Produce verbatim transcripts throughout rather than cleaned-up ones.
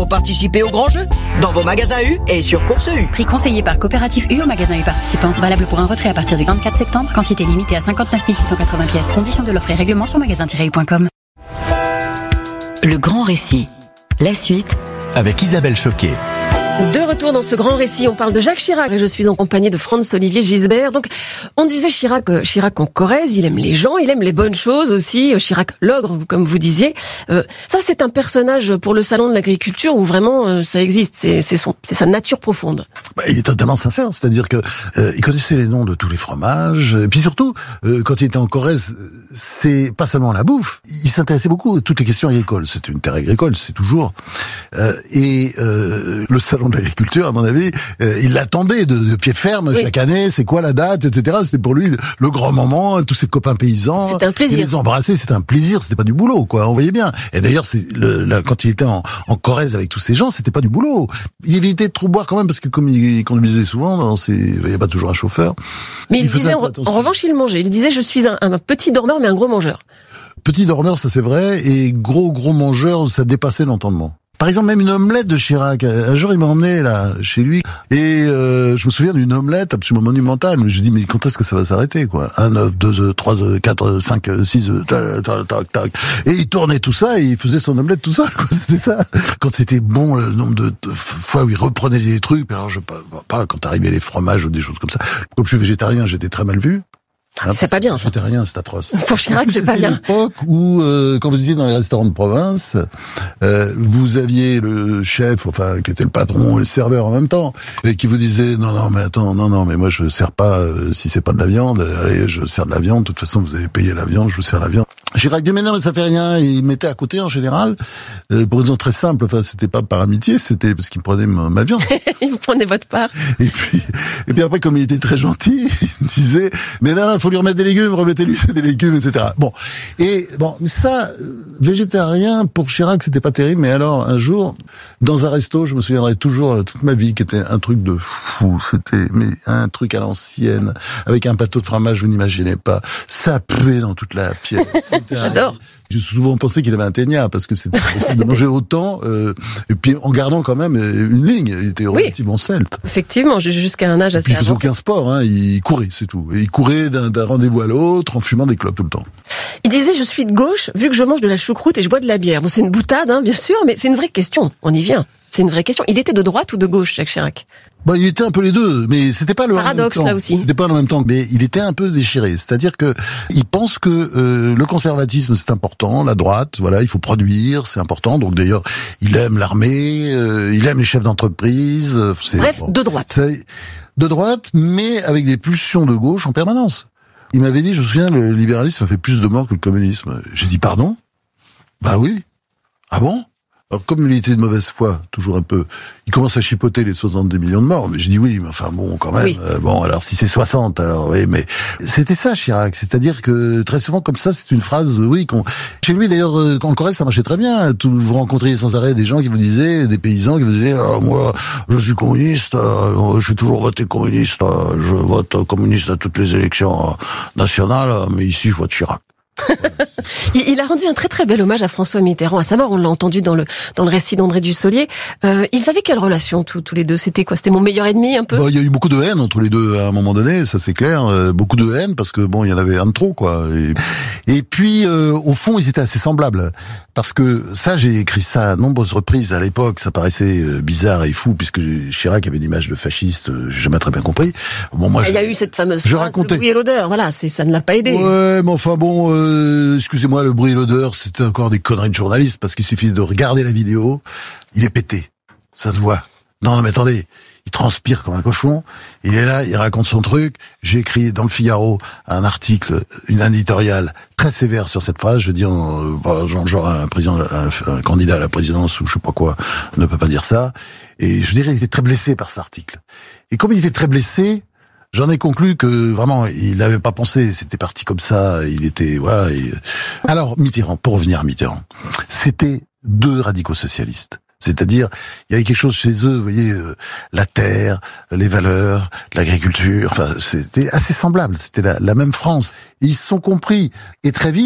pour participer au grand jeu. Dans vos magasins U et sur Course U. Prix conseillé par Coopérative U au magasin U participant. Valable pour un retrait à partir du vingt-quatre septembre. Quantité limitée à cinquante-neuf mille six cent quatre-vingts pièces. Conditions de l'offre et règlement sur magasin tiret u point com. Le grand récit. La suite avec Isabelle Choquet. De retour dans ce grand récit, on parle de Jacques Chirac et je suis en compagnie de Franz-Olivier Gisbert. Donc, on disait Chirac, euh, Chirac en Corrèze, il aime les gens, il aime les bonnes choses aussi. Chirac l'ogre, comme vous disiez. Euh, ça, c'est un personnage pour le salon de l'agriculture où vraiment euh, ça existe. C'est, c'est son, c'est sa nature profonde. Bah, il est totalement sincère, c'est-à-dire que euh, il connaissait les noms de tous les fromages. Et puis surtout, euh, quand il était en Corrèze, c'est pas seulement la bouffe. Il s'intéressait beaucoup à toutes les questions agricoles. C'est une terre agricole, c'est toujours. Euh, et euh, le salon de l'agriculture, à mon avis, euh, il l'attendait de, de pied ferme oui. chaque année. C'est quoi la date, et cetera. C'était pour lui le grand moment. Tous ses copains paysans. C'était un plaisir. Il les embrassait. C'était un plaisir. C'était pas du boulot, quoi. On voyait bien. Et d'ailleurs, c'est le, là, quand il était en, en Corrèze avec tous ces gens, c'était pas du boulot. Il évitait de trop boire quand même parce que comme il, il conduisait souvent, non, c'est, il y avait pas toujours un chauffeur. Mais il, il disait, en, en revanche, il mangeait. Il disait, je suis un, un petit dormeur, mais un gros mangeur. Petit dormeur, ça c'est vrai, et gros gros mangeur, ça dépassait l'entendement. Par exemple, même une omelette de Chirac. Un jour, il m'a emmené là chez lui et euh, je me souviens d'une omelette absolument monumentale. Je me dis mais quand est-ce que ça va s'arrêter quoi? Un œuf, deux œufs, trois œufs, quatre œufs, cinq œufs, six œufs, tac, tac, tac, tac. Et il tournait tout ça et il faisait son omelette tout seul. Quoi. C'était ça. Quand c'était bon, le nombre de, de fois où il reprenait des trucs. Alors je pas quand arrivaient les fromages ou des choses comme ça. Comme je suis végétarien, j'étais très mal vu. Ah, c'est pas bien, ça. Végétarien, c'est atroce. Pour Chirac, c'est pas bien. L'époque où, euh, quand vous étiez dans les restaurants de province, euh, vous aviez le chef, enfin, qui était le patron et le serveur en même temps, et qui vous disait, non, non, mais attends, non, non, mais moi, je sers pas, euh, si c'est pas de la viande, allez, je sers de la viande, de toute façon, vous allez payer la viande, je vous sers la viande. Chirac dit, mais non, mais ça fait rien, et il mettait à côté, en général, euh, pour une raison très simple, enfin, c'était pas par amitié, c'était parce qu'il me prenait ma, ma viande. Il vous prenait votre part. Et puis, et puis après, comme il était très gentil, il disait, mais non, faut lui remettre des légumes, remettez-lui des légumes, et cetera. Bon. Et, bon, ça, végétarien, pour Chirac, c'était pas terrible, mais alors, un jour, dans un resto, je me souviendrai toujours, toute ma vie, qui était un truc de fou, c'était, mais un truc à l'ancienne, avec un plateau de fromage, vous n'imaginez pas. Ça puait dans toute la pièce. J'adore. J'ai souvent pensé qu'il avait un ténia, parce que c'était possible de manger autant, euh, et puis en gardant quand même une ligne. Il était relativement oui. svelte. Effectivement, jusqu'à un âge assez avancé. Il faisait aucun sport, hein, il courait, c'est tout. Et il courait d'un, d'un rendez-vous à l'autre, en fumant des clopes tout le temps. Il disait, je suis de gauche, vu que je mange de la choucroute et je bois de la bière. Bon, c'est une boutade, hein, bien sûr, mais c'est une vraie question. On y vient. C'est une vraie question. Il était de droite ou de gauche, Jacques Chirac? Bah, il était un peu les deux, mais c'était pas le paradoxe même temps. Là aussi. C'était pas le même temps, mais il était un peu déchiré. C'est-à-dire que il pense que euh, le conservatisme c'est important, la droite, voilà, il faut produire, c'est important. Donc d'ailleurs, il aime l'armée, euh, il aime les chefs d'entreprise. C'est, Bref, bon, de droite. C'est de droite, mais avec des pulsions de gauche en permanence. Il m'avait dit, je me souviens, le libéralisme a fait plus de morts que le communisme. J'ai dit pardon? Bah oui. Ah bon? Alors, comme il était de mauvaise foi, toujours un peu, il commence à chipoter les soixante-dix millions de morts. Mais je dis oui, mais enfin bon, quand même. Oui. Euh, bon, alors si c'est soixante, alors oui, mais c'était ça, Chirac. C'est-à-dire que très souvent, comme ça, c'est une phrase, oui, qu'on... Chez lui, d'ailleurs, en Corrèze, ça marchait très bien. Tout, vous rencontriez sans arrêt des gens qui vous disaient, des paysans qui vous disaient, ah, moi, je suis communiste, euh, je suis toujours voté communiste, euh, je vote communiste à toutes les élections euh, nationales, mais ici, je vote Chirac. Il a rendu un très très bel hommage à François Mitterrand. À sa mort, on l'a entendu dans le dans le récit d'André Dussolier. Euh, ils avaient quelle relation tous tous les deux? C'était quoi? C'était mon meilleur ennemi un peu? Bah, il y a eu beaucoup de haine entre les deux à un moment donné, ça c'est clair. Euh, beaucoup de haine parce que bon, il y en avait un de trop quoi. Et, et puis euh, au fond, ils étaient assez semblables parce que ça, j'ai écrit ça à nombreuses reprises à l'époque. Ça paraissait bizarre et fou puisque Chirac avait une image de fasciste. J'ai jamais très bien compris. Bon, moi, il je, y a eu cette fameuse je phrase, racontais... le bruit et l'odeur. Voilà, c'est ça ne l'a pas aidé. Ouais, mais enfin bon. Euh, Euh, excusez-moi, le bruit et l'odeur, c'était encore des conneries de journalistes, parce qu'il suffit de regarder la vidéo, il est pété, ça se voit. Non, non mais attendez, il transpire comme un cochon, il est là, il raconte son truc, j'ai écrit dans le Figaro un article, une éditoriale très sévère sur cette phrase, je dis, euh, genre, genre un président, un, un candidat à la présidence, ou je sais pas quoi, ne peut pas dire ça, et je dirais qu'il était très blessé par cet article. Et comme il était très blessé, j'en ai conclu que vraiment il n'avait pas pensé, c'était parti comme ça, il était voilà. Et... Alors Mitterrand, pour revenir à Mitterrand, c'était deux radicaux socialistes. C'est-à-dire, il y avait quelque chose chez eux, vous voyez, euh, la terre, les valeurs, l'agriculture, enfin, c'était assez semblable, c'était la, la même France. Et ils se sont compris. Et très vite,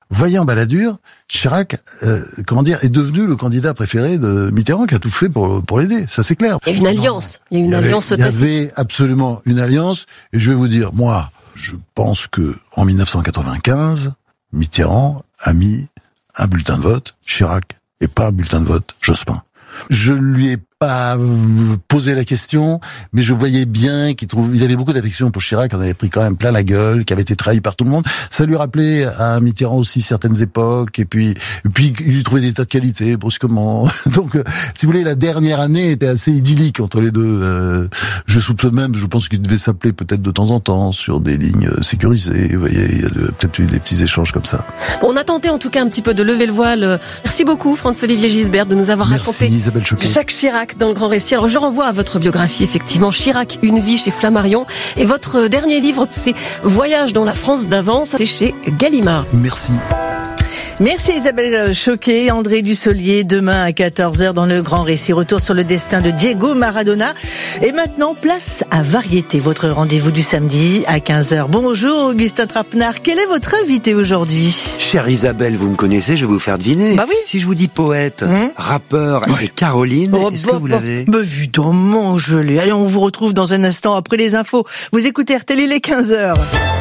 voyant Balladur, Chirac, euh, comment dire, est devenu le candidat préféré de Mitterrand, qui a tout fait pour pour l'aider. Ça, c'est clair. Il y a une alliance. Il y a une il y avait, alliance Il y avait absolument une alliance. Et je vais vous dire, moi, je pense que en dix-neuf cent quatre-vingt-quinze, Mitterrand a mis un bulletin de vote Chirac et pas un bulletin de vote Jospin. Je lui ai pas posé la question, mais je voyais bien qu'il trouve, il avait beaucoup d'affection pour Chirac, on avait pris quand même plein la gueule, qui avait été trahi par tout le monde. Ça lui rappelait à Mitterrand aussi certaines époques, et puis, et puis il lui trouvait des tas de qualités brusquement. Donc, euh, si vous voulez, la dernière année était assez idyllique entre les deux. Euh, je soupçonne même, je pense qu'il devait s'appeler peut-être de temps en temps sur des lignes sécurisées. Vous voyez, il y a de, peut-être eu des petits échanges comme ça. Bon, on a tenté en tout cas un petit peu de lever le voile. Merci beaucoup, Franz-Olivier Gisbert, de nous avoir Merci, raconté Isabelle Choquet. Jacques Chirac dans le Grand Récit. Alors je renvoie à votre biographie, effectivement, Chirac, une vie chez Flammarion. Et votre dernier livre, c'est Voyage dans la France d'avant, c'est chez Gallimard. Merci. Merci Isabelle Choquet, André Dussolier, demain à quatorze heures dans le Grand Récit. Retour sur le destin de Diego Maradona. Et maintenant, place à Variété, votre rendez-vous du samedi à quinze heures. Bonjour Augustin Trapenard, quel est votre invité aujourd'hui? Chère Isabelle, vous me connaissez, je vais vous faire deviner. Bah oui. Si je vous dis poète, Hum rappeur ouais. et Caroline, oh, est-ce bah, que vous bah, l'avez? Bah évidemment, je l'ai. Allez, on vous retrouve dans un instant après les infos. Vous écoutez R T L, il est quinze heures.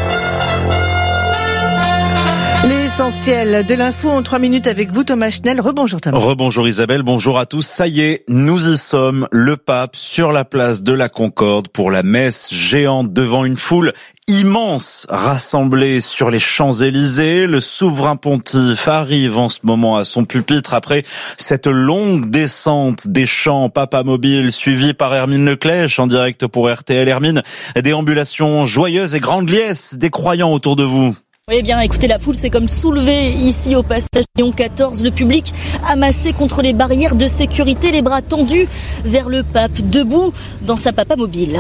L'essentiel de l'info en trois minutes avec vous, Thomas Schnell. Rebonjour Thomas. Rebonjour Isabelle, bonjour à tous. Ça y est, nous y sommes. Le pape sur la place de la Concorde pour la messe géante devant une foule immense rassemblée sur les Champs-Élysées. Le souverain pontife arrive en ce moment à son pupitre après cette longue descente des champs Papamobile suivie par Hermine Leclèche en direct pour R T L. Hermine, déambulation joyeuse et grande liesse des croyants autour de vous. Oui, bien, écoutez, la foule s'est comme soulevée ici au passage Léon quatorze. Le public amassé contre les barrières de sécurité, les bras tendus vers le pape, debout dans sa Papamobile.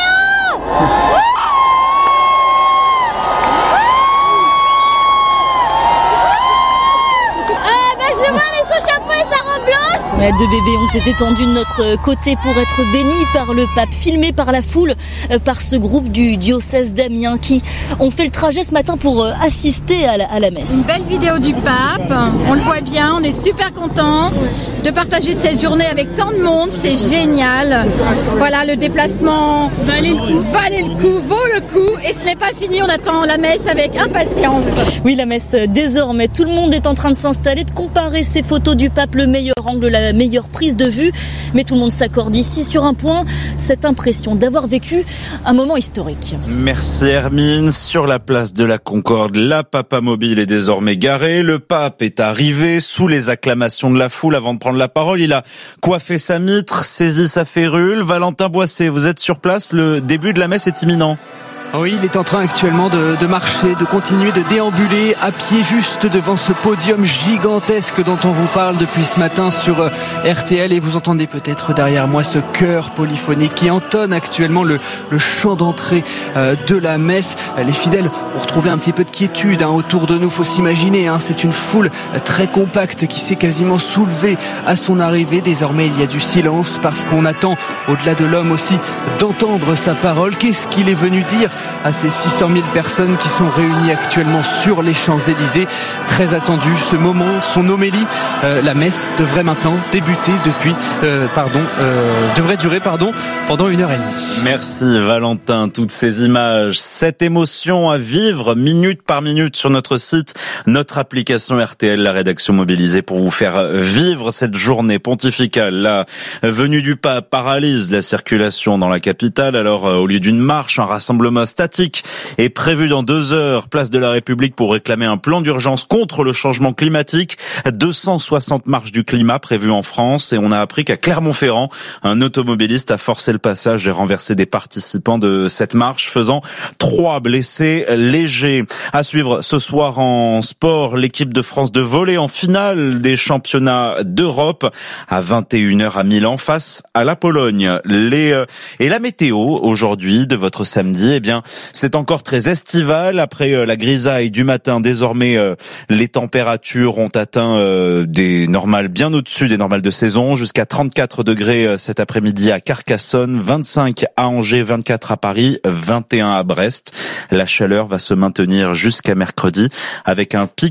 Deux bébés ont été tendus de notre côté pour être bénis par le pape, filmés par la foule, par ce groupe du diocèse d'Amiens qui ont fait le trajet ce matin pour assister à la, à la messe. Une belle vidéo du pape, on le voit bien, on est super contents de partager cette journée avec tant de monde, c'est génial. Voilà, le déplacement valait le coup, valait le coup, vaut le coup, et ce n'est pas fini, on attend la messe avec impatience. Oui, la messe désormais, tout le monde est en train de s'installer, de comparer ces photos du pape, le meilleur angle, la meilleure prise de vue, mais tout le monde s'accorde ici sur un point, cette impression d'avoir vécu un moment historique. Merci Hermine. Sur la place de la Concorde, la Papamobile est désormais garée. Le pape est arrivé sous les acclamations de la foule avant de prendre la parole. Il a coiffé sa mitre, saisi sa férule. Valentin Boisset, vous êtes sur place, le début de la messe est imminent. Oui, il est en train actuellement de, de marcher, de continuer de déambuler à pied juste devant ce podium gigantesque dont on vous parle depuis ce matin sur R T L, et vous entendez peut-être derrière moi ce chœur polyphonique qui entonne actuellement le, le chant d'entrée euh, de la messe. Les fidèles ont retrouvé un petit peu de quiétude hein, autour de nous, faut s'imaginer, hein, c'est une foule très compacte qui s'est quasiment soulevée à son arrivée. Désormais il y a du silence parce qu'on attend, au-delà de l'homme aussi, d'entendre sa parole. Qu'est-ce qu'il est venu dire à ces six cent mille personnes qui sont réunies actuellement sur les Champs-Élysées? Très attendu ce moment, son homélie. Euh, la messe devrait maintenant débuter depuis, euh, pardon, euh, devrait durer, pardon, pendant une heure et demie. Merci Valentin, toutes ces images, cette émotion à vivre minute par minute sur notre site, notre application R T L, la rédaction mobilisée pour vous faire vivre cette journée pontificale. La venue du pape paralyse la circulation dans la capitale. Alors, au lieu d'une marche, un rassemblement statique est prévu dans deux heures, place de la République, pour réclamer un plan d'urgence contre le changement climatique. deux cent soixante marches du climat prévues en France, et on a appris qu'à Clermont-Ferrand, un automobiliste a forcé le passage et renversé des participants de cette marche, faisant trois blessés légers. À suivre ce soir en sport, l'équipe de France de volley en finale des championnats d'Europe à vingt et une heures à Milan face à la Pologne. Les euh, et la météo aujourd'hui de votre samedi, eh bien, c'est encore très estival. Après euh, la grisaille du matin, désormais, euh, les températures ont atteint euh, des normales bien au-dessus des normales de saison, jusqu'à trente-quatre degrés euh, cet après-midi à Carcassonne, vingt-cinq à Angers, vingt-quatre à Paris, vingt et un à Brest. La chaleur va se maintenir jusqu'à mercredi, avec un pic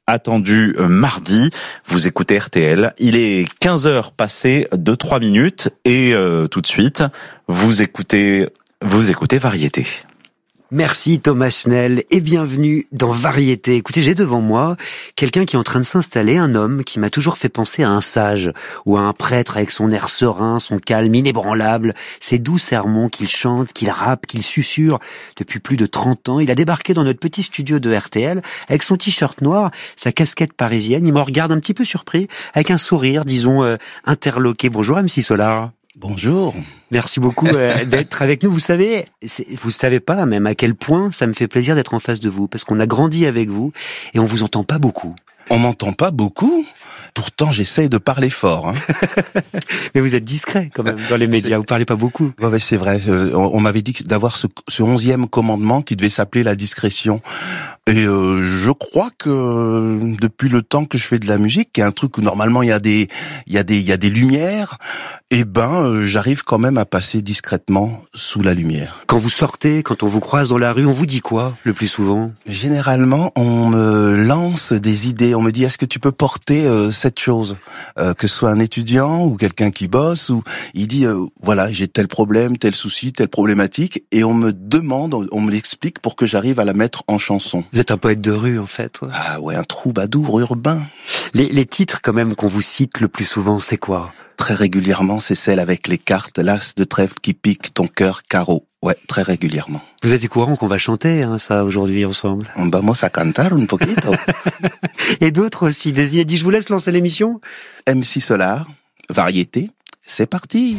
attendu mardi. Vous écoutez R T L. Il est quinze heures passées de trois minutes et euh, tout de suite, vous écoutez, vous écoutez Variété. Merci Thomas Schnell et bienvenue dans Variété. Écoutez, j'ai devant moi quelqu'un qui est en train de s'installer, un homme qui m'a toujours fait penser à un sage ou à un prêtre avec son air serein, son calme inébranlable, ses doux sermons qu'il chante, qu'il rappe, qu'il susurre depuis plus de trente ans. Il a débarqué dans notre petit studio de R T L avec son t-shirt noir, sa casquette parisienne. Il me regarde un petit peu surpris, avec un sourire, disons, euh, interloqué. Bonjour M C Solar. Bonjour. Merci beaucoup euh, d'être avec nous. Vous savez, c'est, vous savez pas même à quel point ça me fait plaisir d'être en face de vous, parce qu'on a grandi avec vous et on vous entend pas beaucoup. On m'entend pas beaucoup. Pourtant, j'essaye de parler fort. Hein. Mais vous êtes discret quand même dans les médias. Vous parlez pas beaucoup. Ouais, ouais, c'est vrai. Euh, on, on m'avait dit d'avoir ce, ce onzième commandement qui devait s'appeler la discrétion. Et euh, je crois que depuis le temps que je fais de la musique, qui est un truc où normalement il y a des, il y a des, il y a des lumières, et ben euh, j'arrive quand même à passer discrètement sous la lumière. Quand vous sortez, quand on vous croise dans la rue, on vous dit quoi le plus souvent? Généralement, on me lance des idées. On me dit est-ce que tu peux porter euh, cette chose, euh, que ce soit un étudiant ou quelqu'un qui bosse, ou il dit euh, voilà j'ai tel problème, tel souci, telle problématique, et on me demande, on me l'explique pour que j'arrive à la mettre en chanson. Vous êtes un poète de rue, en fait. Ah ouais, un troubadour urbain. Les, les titres, quand même, qu'on vous cite le plus souvent, c'est quoi? Très régulièrement, c'est celle avec les cartes, l'as de trèfle qui pique ton cœur, carreau. Ouais, très régulièrement. Vous êtes au courant qu'on va chanter, hein, ça, aujourd'hui, ensemble? Vamos a cantar un poquito. Et d'autres aussi. Désignez, dit, je vous laisse lancer l'émission. M C Solar, Variété, c'est parti.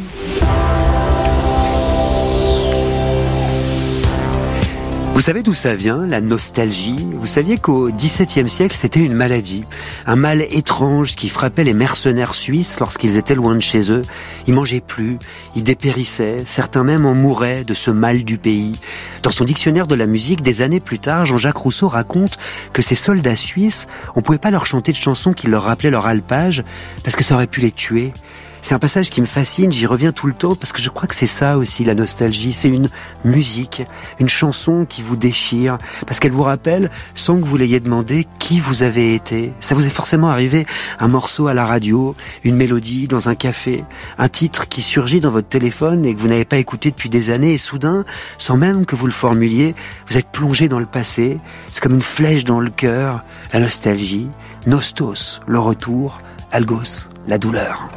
Vous savez d'où ça vient, la nostalgie? Vous saviez qu'au dix-septième siècle, c'était une maladie, un mal étrange qui frappait les mercenaires suisses lorsqu'ils étaient loin de chez eux. Ils mangeaient plus, ils dépérissaient, certains même en mouraient de ce mal du pays. Dans son dictionnaire de la musique, des années plus tard, Jean-Jacques Rousseau raconte que ces soldats suisses, on pouvait pas leur chanter de chansons qui leur rappelaient leur alpage, parce que ça aurait pu les tuer. C'est un passage qui me fascine, j'y reviens tout le temps, parce que je crois que c'est ça aussi, la nostalgie. C'est une musique, une chanson qui vous déchire, parce qu'elle vous rappelle, sans que vous l'ayez demandé, qui vous avez été. Ça vous est forcément arrivé, un morceau à la radio, une mélodie dans un café, un titre qui surgit dans votre téléphone et que vous n'avez pas écouté depuis des années, et soudain, sans même que vous le formuliez, vous êtes plongé dans le passé. C'est comme une flèche dans le cœur, la nostalgie, nostos, le retour, algos, la douleur.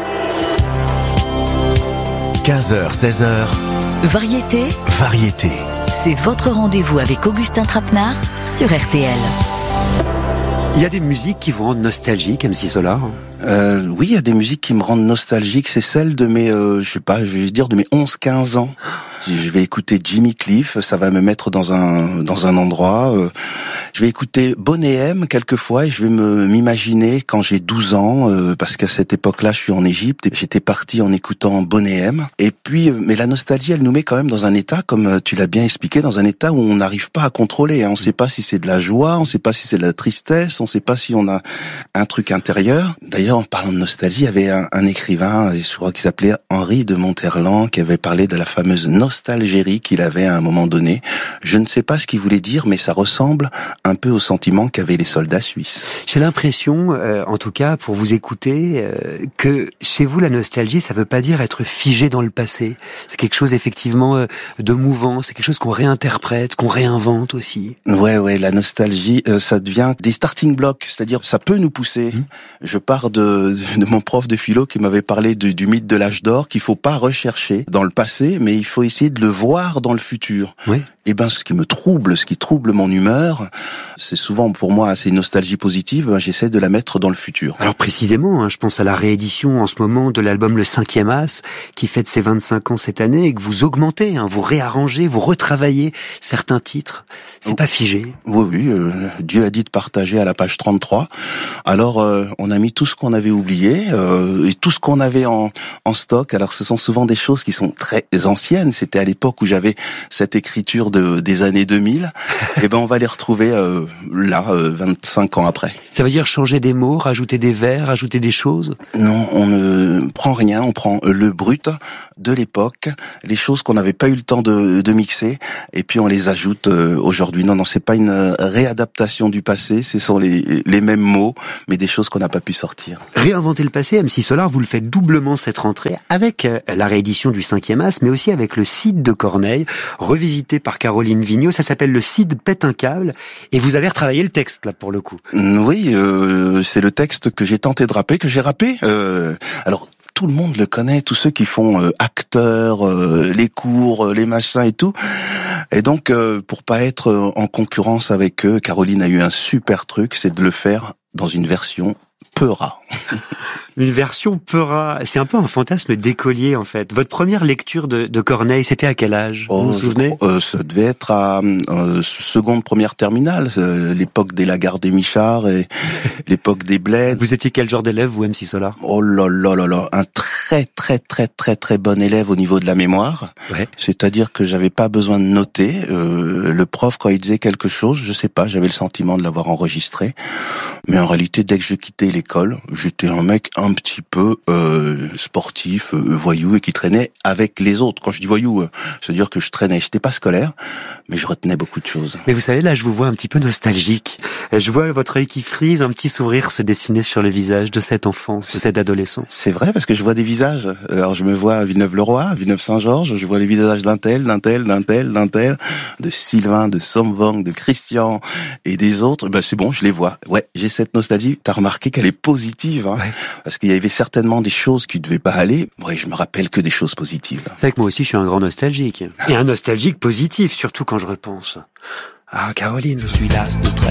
quinze heures, seize heures. Variété. Variété. C'est votre rendez-vous avec Augustin Trapenard sur R T L. Il y a des musiques qui vous rendent nostalgique, M C Solar? Euh, oui, il y a des musiques qui me rendent nostalgique. C'est celle de mes, euh, je sais pas, je vais dire de mes onze quinze ans. Je vais écouter Jimmy Cliff, ça va me mettre dans un dans un endroit. Euh, je vais écouter Boney M quelquefois et je vais me m'imaginer quand j'ai douze ans, euh, parce qu'à cette époque-là, je suis en Égypte et j'étais parti en écoutant Boney M. Et puis, euh, mais la nostalgie, elle nous met quand même dans un état, comme tu l'as bien expliqué, dans un état où on n'arrive pas à contrôler. Hein. On ne sait pas si c'est de la joie, on ne sait pas si c'est de la tristesse, on ne sait pas si on a un truc intérieur. D'ailleurs, en parlant de nostalgie, il y avait un, un écrivain, je crois qu'il s'appelait Henri de Monterland, qui avait parlé de la fameuse nostalgie qu'il avait à un moment donné. Je ne sais pas ce qu'il voulait dire, mais ça ressemble un peu au sentiment qu'avaient les soldats suisses. J'ai l'impression, euh, en tout cas, pour vous écouter, euh, que chez vous, la nostalgie, ça veut pas dire être figé dans le passé. C'est quelque chose, effectivement, euh, de mouvant. C'est quelque chose qu'on réinterprète, qu'on réinvente aussi. Ouais, ouais, la nostalgie, euh, ça devient des starting blocks. C'est-à-dire, ça peut nous pousser. Mmh. Je pars de, de mon prof de philo qui m'avait parlé du, du mythe de l'âge d'or, qu'il faut pas rechercher dans le passé, mais il faut essayer de le voir dans le futur. Oui. Et ben, ce qui me trouble, ce qui trouble mon humeur, c'est souvent pour moi assez nostalgie positive, ben, j'essaie de la mettre dans le futur. Alors précisément, hein, je pense à la réédition en ce moment de l'album Le Cinquième As, qui fête ses vingt-cinq ans cette année, et que vous augmentez, hein, vous réarrangez, vous retravaillez certains titres. C'est oh. pas figé. Oui, oui, euh, Dieu a dit de partager à la page trente-trois. Alors, euh, on a mis tout ce qu'on avait oublié, euh, et tout ce qu'on avait en, en stock. Alors, ce sont souvent des choses qui sont très anciennes. C'était à l'époque où j'avais cette écriture de, des années deux mille, et ben on va les retrouver euh, là, euh, vingt-cinq ans après. Ça veut dire changer des mots, rajouter des vers, rajouter des choses? Non, on ne prend rien, on prend le brut de l'époque, les choses qu'on n'avait pas eu le temps de, de mixer, et puis on les ajoute euh, aujourd'hui. Non, non, c'est pas une réadaptation du passé, ce sont les, les mêmes mots, mais des choses qu'on n'a pas pu sortir. Réinventer le passé, M C Solar, vous le faites doublement cette rentrée, avec la réédition du cinquième As, mais aussi avec le Cid de Corneille, revisité par Caroline Vigneault. Ça s'appelle Le Cid pète un câble, et vous avez retravaillé le texte, là, pour le coup. Oui, euh, c'est le texte que j'ai tenté de rapper, que j'ai rappé. Euh, alors, tout le monde le connaît, tous ceux qui font euh, acteurs, euh, les cours, euh, les machins et tout. Et donc, euh, pour pas être euh, en concurrence avec eux, Caroline a eu un super truc, c'est de le faire dans une version peura. Une version peura. C'est un peu un fantasme d'écolier, en fait. Votre première lecture de, de Corneille, c'était à quel âge? Oh, vous vous souvenez? euh, Ça devait être à euh, seconde, première terminale, euh, l'époque des Lagarde et Michard et l'époque des Bleds. Vous étiez quel genre d'élève, vous, M C Solar? Oh là là là là, un très très très très très bon élève au niveau de la mémoire. Ouais. C'est-à-dire que j'avais pas besoin de noter. Euh, le prof, quand il disait quelque chose, je sais pas, j'avais le sentiment de l'avoir enregistré. Mais en réalité, dès que je quittais l'école, j'étais un mec un petit peu euh, sportif, euh, voyou, et qui traînait avec les autres. Quand je dis voyou, euh, c'est-à-dire que je traînais, j'étais pas scolaire, mais je retenais beaucoup de choses. Mais vous savez, là, je vous vois un petit peu nostalgique. Je vois votre œil qui frise, un petit sourire se dessiner sur le visage de cette enfance, de cette adolescence. C'est vrai, parce que je vois des visages. Alors, je me vois à Villeneuve-le-Roi, à Villeneuve-Saint-Georges, je vois les visages d'un tel, d'un tel, d'un tel, d'un tel, de Sylvain, de Somvang, de Christian, et des autres. Ben, c'est bon, je les vois. Ouais, j'ai cette nostalgie. T'as remarqué qu'elle est positive, hein, ouais. Parce qu'il y avait certainement des choses qui devaient pas aller. Ouais, je me rappelle que des choses positives. C'est vrai que moi aussi, je suis un grand nostalgique. Et un nostalgique positif, surtout quand je repense. Ah, Caroline. Je suis las de traître.